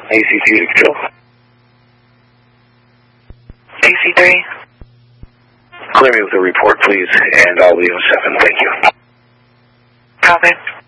AC2 to kill. AC3. Clear me with a report, please, and I'll leave 7. Thank you. Copy.